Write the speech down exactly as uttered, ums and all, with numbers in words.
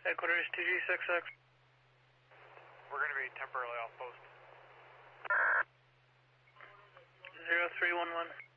Headquarters T G six X. We're going to be temporarily off post. zero three one one.